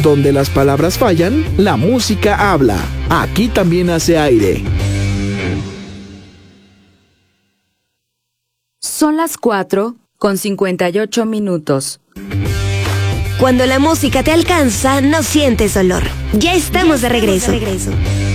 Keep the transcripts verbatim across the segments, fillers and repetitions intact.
Donde las palabras fallan, la música habla. Aquí también hace aire. Son las cuatro con cincuenta y ocho minutos. Cuando la música te alcanza, no sientes dolor. Ya estamos de regreso. De regreso.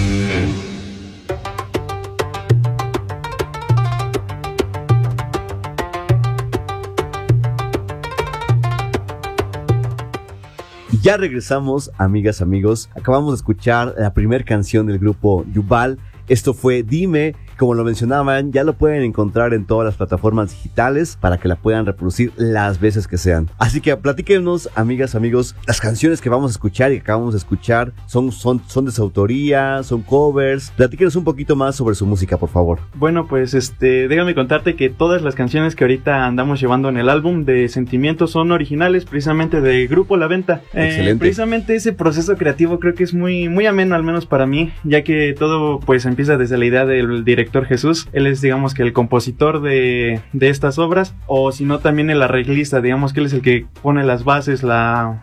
Ya regresamos, amigas, amigos. Acabamos de escuchar la primera canción del grupo Yuval. Esto fue Dime. Como lo mencionaban, ya lo pueden encontrar en todas las plataformas digitales para que la puedan reproducir las veces que sean. Así que platíquenos, amigas, amigos, las canciones que vamos a escuchar y que acabamos de escuchar, ¿son, son, son de su autoría? ¿Son covers? Platíquenos un poquito más sobre su música, por favor. Bueno, pues este, déjame contarte que todas las canciones que ahorita andamos llevando en el álbum de Sentimientos son originales precisamente del grupo La Venta. Excelente. Eh, precisamente ese proceso creativo creo que es muy, muy ameno, al menos para mí, ya que todo pues empieza desde la idea del director Jesús. Él es, digamos, que el compositor de, de estas obras, o si no también el arreglista, digamos que él es el que pone las bases, la,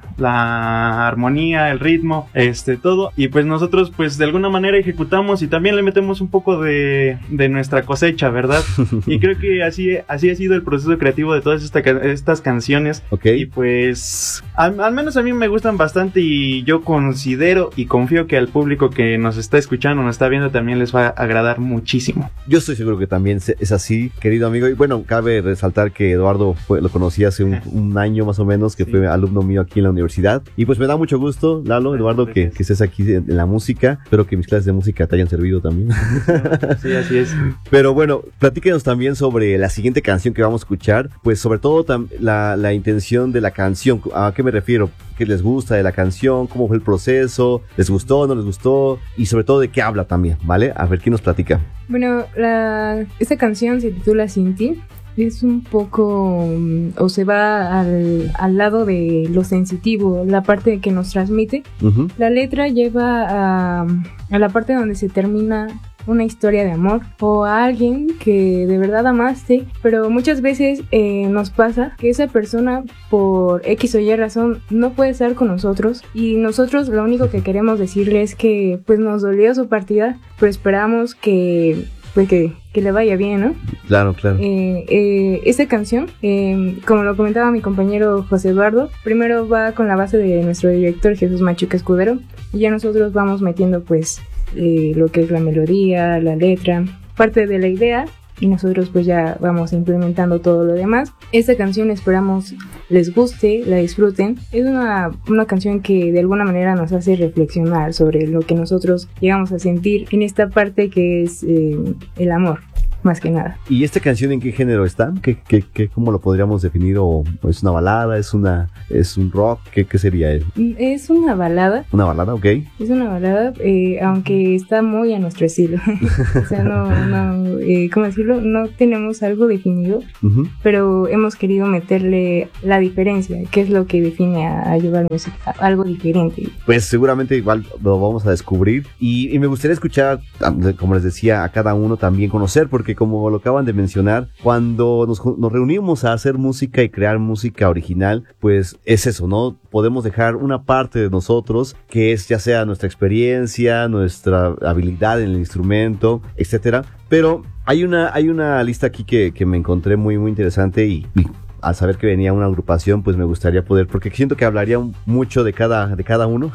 la armonía, el ritmo, este, todo, y pues nosotros pues de alguna manera ejecutamos y también le metemos un poco de, de nuestra cosecha, ¿verdad? Y creo que así, así ha sido el proceso creativo de todas esta, estas canciones. Okay. Y pues al, al menos a mí me gustan bastante y yo considero y confío que al público que nos está escuchando, nos está viendo, también les va a agradar muchísimo. Yo estoy seguro que también es así, querido amigo. Y bueno, cabe resaltar que Eduardo fue, lo conocí hace un, un año más o menos, que sí. Fue alumno mío aquí en la universidad. Y pues me da mucho gusto, Lalo, Eduardo, que, que estés aquí en, en la música. Espero que mis clases de música te hayan servido también. Sí, así es. Pero bueno, platíquenos también sobre la siguiente canción que vamos a escuchar. Pues sobre todo tam, la, la intención de la canción. ¿A qué me refiero? ¿Qué les gusta de la canción? ¿Cómo fue el proceso? ¿Les gustó? ¿No les gustó? Y sobre todo, ¿de qué habla también? ¿Vale? A ver, ¿quién nos platica? Bueno, la, esta canción se titula Sin Ti. Es un poco, o se va al, al lado de lo sensitivo, la parte que nos transmite. Uh-huh. La letra lleva a, a la parte donde se termina una historia de amor o a alguien que de verdad amaste, pero muchas veces eh, nos pasa que esa persona por X o Y razón no puede estar con nosotros y nosotros lo único que queremos decirle es que pues nos dolió su partida, pero esperamos que pues que, que le vaya bien, ¿no? Claro, claro. Eh, eh, esta canción, eh, como lo comentaba mi compañero José Eduardo, primero va con la base de nuestro director Jesús Machuca Escudero y ya nosotros vamos metiendo pues eh, lo que es la melodía, la letra, parte de la idea y nosotros pues ya vamos implementando todo lo demás. Esta canción esperamos les guste, la disfruten. Es una, una canción que de alguna manera nos hace reflexionar sobre lo que nosotros llegamos a sentir en esta parte que es eh, el amor, más que nada. ¿Y esta canción en qué género está? ¿Qué, qué, qué, ¿Cómo lo podríamos definir? ¿O es una balada? ¿Es una es un rock? ¿Qué, qué sería él? Es una balada. ¿Una balada? Ok. Es una balada, eh, aunque está muy a nuestro estilo. O sea, no, no eh, ¿cómo decirlo? No tenemos algo definido, uh-huh. pero hemos querido meterle la diferencia, que es lo que define a, a Yuval Music, a algo diferente. Pues seguramente igual lo vamos a descubrir y, y me gustaría escuchar, como les decía, a cada uno también conocer, porque como lo acaban de mencionar, cuando nos, nos reunimos a hacer música y crear música original, pues es eso, ¿no? Podemos dejar una parte de nosotros, que es ya sea nuestra experiencia, nuestra habilidad en el instrumento, etcétera. Pero hay una, hay una lista aquí que, que me encontré muy, muy interesante y, y al saber que venía una agrupación, pues me gustaría poder, porque siento que hablaría mucho de cada, de cada uno,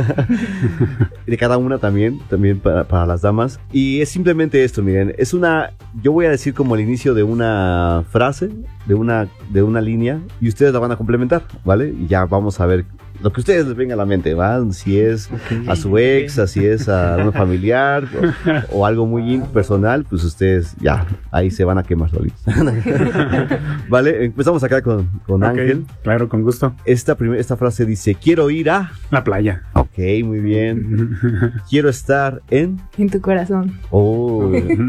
de cada una también, también para, para las damas. Y es simplemente esto, miren, es una, yo voy a decir como el inicio de una frase, de una, de una línea, y ustedes la van a complementar, ¿vale? Y ya vamos a ver lo que ustedes les venga a la mente, ¿va? Si es okay, a su ex, okay. si es a un familiar o, o algo muy personal, pues ustedes ya, ahí se van a quemar solitos. ¿Vale? Empezamos acá con, con okay, Ángel. Claro, con gusto. Esta, primer, esta frase dice, quiero ir a... la playa. Ok, muy bien. Quiero estar en... en tu corazón. Oh.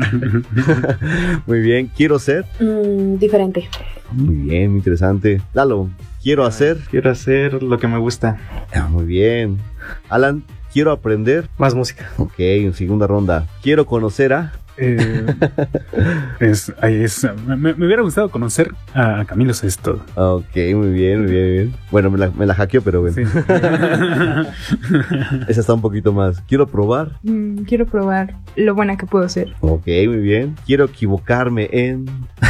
Muy bien. Quiero ser... Mm, diferente. Muy bien, muy interesante. Lalo, quiero hacer... Quiero hacer lo que me gusta. Ah, muy bien. Alan, quiero aprender... más música. Ok, en segunda ronda. Quiero conocer a... Eh, es, es, me, me hubiera gustado conocer a Camilo Sesto. Ok, muy bien, muy bien, muy bien. Bueno, me la, me la hackeó, pero bueno. Sí. Esa está un poquito más. Quiero probar. Mm, quiero probar lo buena que puedo ser. Ok, muy bien. Quiero equivocarme en...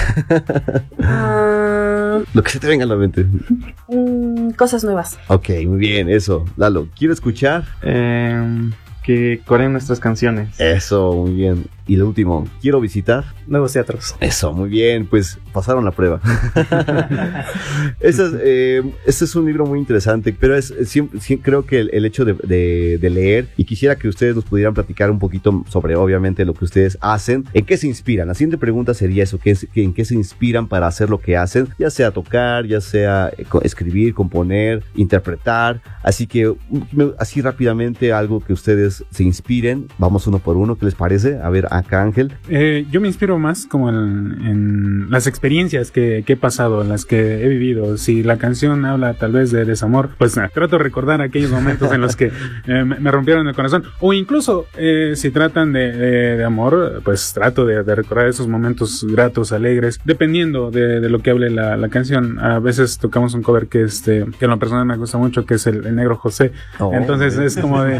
uh, lo que se te venga a la mente. Mm, cosas nuevas. Ok, muy bien, eso. Lalo, quiero escuchar... Eh, que coreen nuestras canciones. Eso, muy bien. Y lo último, quiero visitar nuevos teatros. Eso, muy bien, pues pasaron la prueba. Este es, eh, este es un libro muy interesante, pero es, es siempre, siempre, creo que el, el hecho de, de, de leer, y quisiera que ustedes nos pudieran platicar un poquito sobre, obviamente, lo que ustedes hacen, en qué se inspiran. La siguiente pregunta sería eso, ¿qué es, en qué se inspiran para hacer lo que hacen, ya sea tocar, ya sea escribir, componer, interpretar. Así que, así rápidamente, algo que ustedes se inspiren. Vamos uno por uno, ¿qué les parece? A ver, acá Ángel. Eh, yo me inspiro más como en, en las experiencias que, que he pasado, en las que he vivido. Si la canción habla tal vez de desamor, pues eh, trato de recordar aquellos momentos en los que eh, me, me rompieron el corazón. O incluso eh, si tratan de, de, de amor, pues trato de, de recordar esos momentos gratos, alegres, dependiendo de, de lo que hable la, la canción. A veces tocamos un cover que, este, que en lo personal me gusta mucho, que es el, el Negro José. Oh, entonces es como de...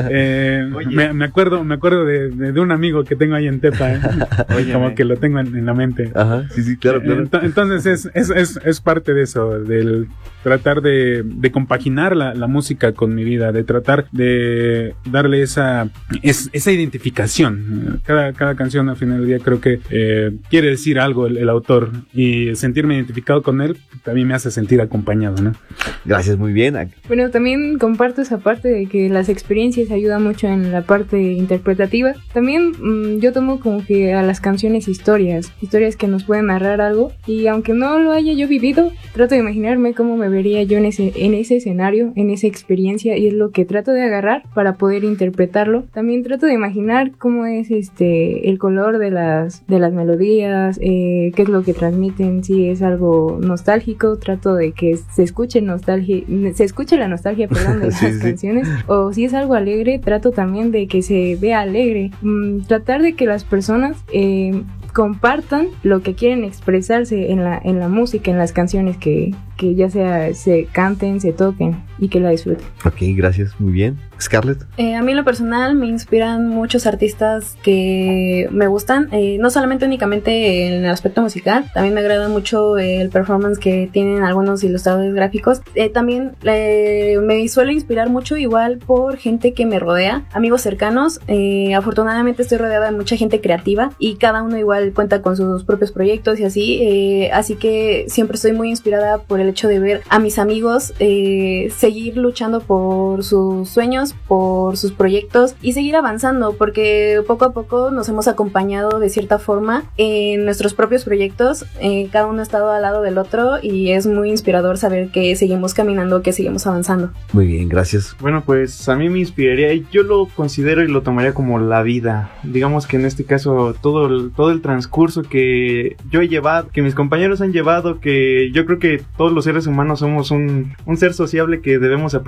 Eh, me, me acuerdo me acuerdo de, de, de un amigo que tengo ahí en Tepa, ¿eh? Oye, como que lo tengo en, en la mente. Ajá, sí, sí, claro, claro. Ent- entonces es, es, es, es parte de eso, del tratar de, de compaginar la, la música con mi vida, de tratar de darle esa, es, esa identificación. Cada, cada canción al final del día creo que eh, quiere decir algo el, el autor, y sentirme identificado con él también me hace sentir acompañado, ¿no? Gracias, muy bien. Bueno, también comparto esa parte de que las experiencias ayudan mucho en la parte interpretativa. También mmm, yo tomo como que a las canciones historias, historias que nos pueden narrar algo, y aunque no lo haya yo vivido, trato de imaginarme cómo me vería yo en ese, en ese escenario, en esa experiencia, y es lo que trato de agarrar para poder interpretarlo. También trato de imaginar cómo es este el color de las, de las melodías, eh, qué es lo que transmiten, si es algo nostálgico, trato de que se escuche nostalgia, se escuche la nostalgia, perdón, de sí, las sí. canciones, o si es algo alegre, trato también de que se vea alegre, mm, tratar de que las personas eh, compartan lo que quieren expresarse en la, en la música, en las canciones que, que ya sea se canten, se toquen y que la disfruten. Ok, gracias, muy bien. Scarlett. Eh, a mí en lo personal me inspiran muchos artistas que me gustan, eh, no solamente únicamente en el aspecto musical, también me agrada mucho el performance que tienen algunos ilustradores gráficos. Eh, también eh, me suelo inspirar mucho igual por gente que me rodea, amigos cercanos. Eh, afortunadamente estoy rodeada de mucha gente creativa y cada uno igual cuenta con sus propios proyectos y así, eh, así que siempre estoy muy inspirada por el hecho de ver a mis amigos eh, seguir luchando por sus sueños, por sus proyectos y seguir avanzando, porque poco a poco nos hemos acompañado de cierta forma en nuestros propios proyectos, eh, cada uno ha estado al lado del otro y es muy inspirador saber que seguimos caminando, que seguimos avanzando. Muy bien, gracias. Bueno, pues a mí me inspiraría, y yo lo considero y lo tomaría como la vida. Digamos que en este caso todo el, todo el transcurso que yo he llevado, que mis compañeros han llevado, que yo creo que todos los seres humanos somos un, un ser sociable que debemos aprender